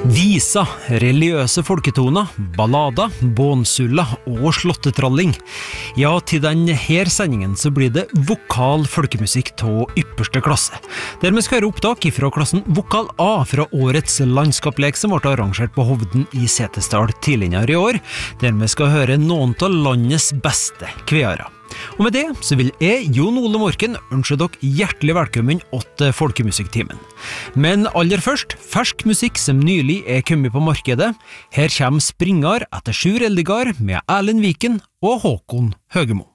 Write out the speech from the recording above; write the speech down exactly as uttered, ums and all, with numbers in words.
Visa, religiøse folketoner, ballader, bånsulla og slåttetralling. Ja, til denne her sendingen så blir det vokal folkemusikk til ypperste klasse. Der vi skal høre opptak fra klassen Vokal A fra årets landskapslek som ble arrangert på Hovden i Setesdal tidligere i år, der vi skal høre noen av landets beste kvearer. Og med det så vil jeg, Jon Ole Morken, ønske dere hjertelig velkommen til Folkemusikktimen. Men aller først, fersk musikk som nylig er kommet på markedet. Her kommer Springar etter Sjur Eldegar med Erlend Viken og Håkon Høgemo.